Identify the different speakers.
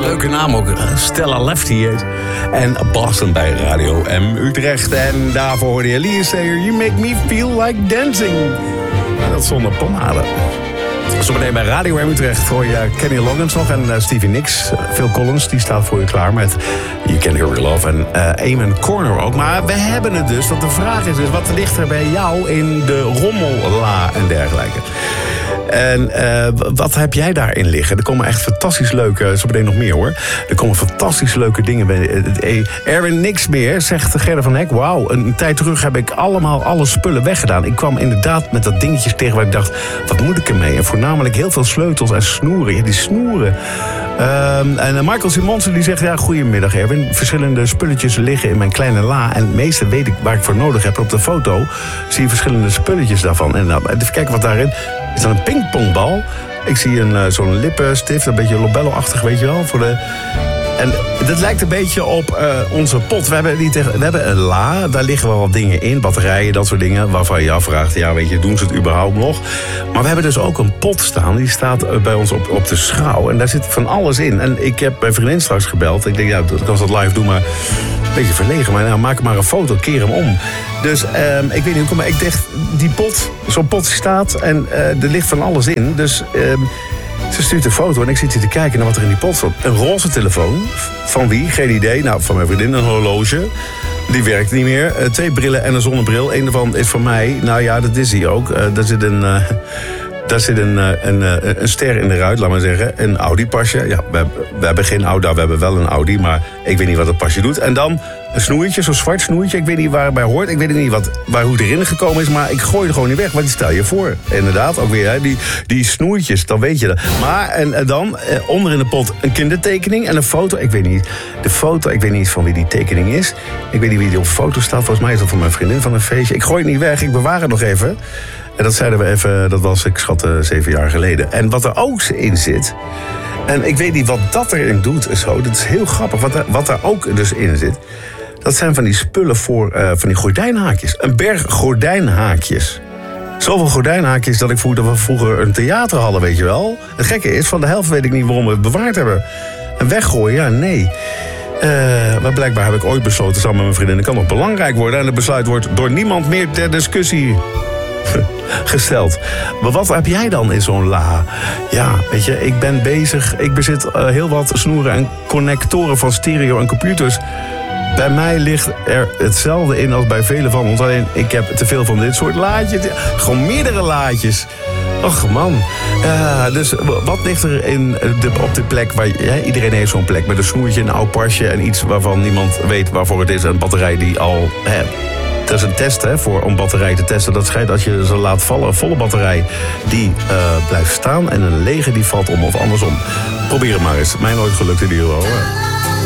Speaker 1: leuke naam ook. Stella Lefty heet. En Boston bij Radio M Utrecht. En daarvoor hoorde je Lee Sayer. You make me feel like dancing. En dat zonder pomade. Zometeen bij Radio M Utrecht hoor je Kenny Loggins nog en Stevie Nicks. Phil Collins, die staat voor je klaar met You Can Hear Your Love en Amen Corner ook. Maar we hebben het dus, want de vraag is dus, wat ligt er bij jou in de rommella en dergelijke? En wat heb jij daarin liggen? Er komen echt fantastisch leuke, zometeen nog meer hoor. Er komen fantastisch leuke dingen bij. Erwin niks meer, zegt Gerda van Hek. Wauw, een tijd terug heb ik allemaal alle spullen weggedaan. Ik kwam inderdaad met dat dingetjes tegen waar ik dacht, wat moet ik ermee? En voornamelijk heel veel sleutels en snoeren. Ja, die snoeren. En Michael Simonsen die zegt, ja, goedemiddag Erwin. Verschillende spulletjes liggen in mijn kleine la. En het meeste weet ik waar ik voor nodig heb. Op de foto zie je verschillende spulletjes daarvan. En nou, even kijken wat daarin. Is dat een pingpongbal? Ik zie zo'n lippenstift, een beetje Lobello-achtig, weet je wel. En dat lijkt een beetje op onze pot. We hebben een la, daar liggen wel wat dingen in. Batterijen, dat soort dingen, waarvan je je afvraagt, ja, weet je, doen ze het überhaupt nog? Maar we hebben dus ook een pot staan, die staat bij ons op de schouw. En daar zit van alles in. En ik heb mijn vriendin straks gebeld. Ik denk, ja, ik kan dat live doen, maar een beetje verlegen. Maar nou, maak maar een foto, keer hem om. Dus ik weet niet hoe, maar ik dacht, die pot, zo'n pot staat en er ligt van alles in. Dus ze stuurt een foto en ik zit hier te kijken naar wat er in die pot stond. Een roze telefoon. Van wie? Geen idee. Nou, van mijn vriendin een horloge. Die werkt niet meer. 2 brillen en een zonnebril. Eén daarvan is van mij. Nou ja, dat is hij ook. Daar zit een ster in de ruit, laat maar zeggen. Een Audi-pasje. Ja, we hebben geen Audi, we hebben wel een Audi. Maar ik weet niet wat het pasje doet. En dan een snoertje, zo'n zwart snoertje. Ik weet niet waar het bij hoort. Ik weet niet hoe het erin gekomen is. Maar ik gooi het gewoon niet weg. Want die stel je voor. Inderdaad, ook weer. Hè, die snoertjes, dan weet je dat. Maar en dan onder in de pot een kindertekening en een foto. Ik weet niet. De foto, ik weet niet van wie die tekening is. Ik weet niet wie die op foto staat. Volgens mij is dat van mijn vriendin van een feestje. Ik gooi het niet weg. Ik bewaar het nog even. En dat zeiden we even, dat was, ik schat, 7 jaar geleden. En wat er ook in zit, en ik weet niet wat dat erin doet, zo, dat is heel grappig. Wat daar ook dus in zit, dat zijn van die spullen voor van die gordijnhaakjes. Een berg gordijnhaakjes. Zoveel gordijnhaakjes dat ik voelde dat we vroeger een theater hadden, weet je wel. Het gekke is, van de helft weet ik niet waarom we het bewaard hebben. En weggooien, ja, nee. Maar blijkbaar heb ik ooit besloten samen met mijn vriendin, het kan nog belangrijk worden. En het besluit wordt door niemand meer ter discussie gesteld. Maar wat heb jij dan in zo'n la? Ja, weet je, ik ben bezig. Ik bezit heel wat snoeren en connectoren van stereo en computers. Bij mij ligt er hetzelfde in als bij velen van ons. Alleen, ik heb te veel van dit soort laadjes. Gewoon meerdere laadjes. Och man. Dus wat ligt er op de plek waar iedereen heeft zo'n plek met een snoertje, een oud pasje en iets waarvan niemand weet waarvoor het is. Een batterij die al... Dat is een test om batterij te testen. Dat schijnt als je ze laat vallen. Een volle batterij die blijft staan en een lege die valt om of andersom. Probeer het maar eens. Mij nooit gelukt in ieder geval.